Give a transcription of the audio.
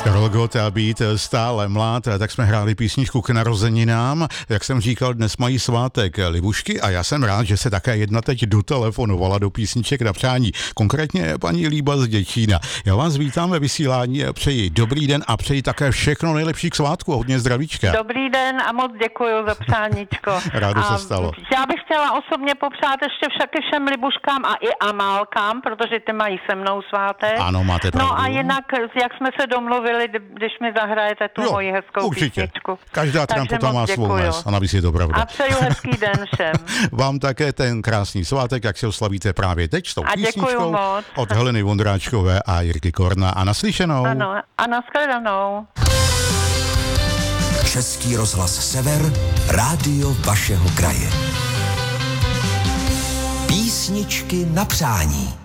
Rolgot a být stále mlád, tak jsme hráli písničku k narozeninám. Jak jsem říkal, dnes mají svátek Libušky a já jsem rád, že se také jedna teď dotelefonovala do písniček na přání. Konkrétně paní Líba z Děčína. Já vás vítám ve vysílání, přeji dobrý den a přeji také všechno nejlepší k svátku. Hodně zdravíčka. Dobrý den a moc děkuji za přáníčko. Rádo se stalo. Já bych chtěla osobně popřát ještě všem Libuškám a i Amálkám, protože ty mají se mnou svátek. Ano, máte pravdu. No a jinak, jak jsme se domluvili, když mi zahrajete tu moji hezkou písničku. Každá trampota má svou mes a navíc je to pravda. A přeju hezký den všem. Vám také ten krásný svátek, jak se oslavíte právě teď s tou písničkou od Heleny Vondráčkové a Jirky Korna. A naslyšenou. Ano, a nashledanou. Český rozhlas Sever, rádio vašeho kraje. Písničky na přání.